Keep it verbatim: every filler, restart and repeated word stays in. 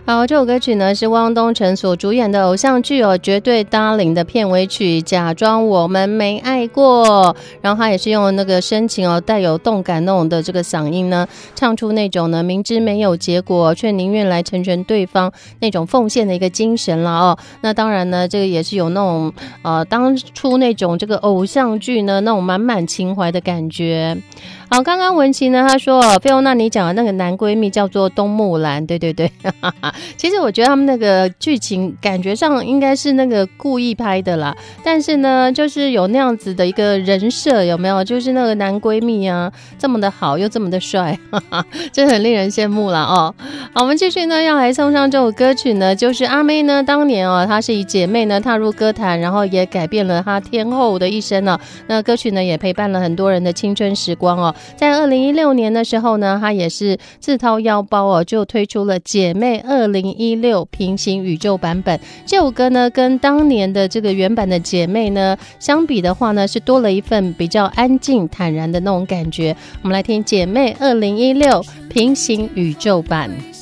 好，这首歌曲呢是汪东城所主演的偶像剧哦《绝对 Darling》的片尾曲《假装我们没爱过》，然后他也是用那个深情哦带有动感那种的这个嗓音呢，唱出那种呢明知没有结果却宁愿来成全对方那种奉献的一个精神啦哦。那当然呢，这个也是有那种呃当初那种这个偶像剧呢那种满满情怀的感觉。好，刚刚文琪呢，她说哦，菲欧娜你讲的那个男闺蜜叫做东木兰，对对对，其实我觉得他们那个剧情感觉上应该是那个故意拍的啦，但是呢，就是有那样子的一个人设，有没有？就是那个男闺蜜啊，这么的好又这么的帅，真的很令人羡慕啦哦。好，我们继续呢，要来送上这首歌曲呢，就是阿妹呢，当年哦，她是以姐妹呢踏入歌坛，然后也改变了她天后的一生哦。那歌曲呢，也陪伴了很多人的青春时光哦。在二零一六年的时候呢，她也是自掏腰包哦，就推出了《姐妹二零一六平行宇宙版本》。这首歌呢，跟当年的这个原版的《姐妹》呢相比的话呢，是多了一份比较安静坦然的那种感觉。我们来听《姐妹二零一六平行宇宙版》。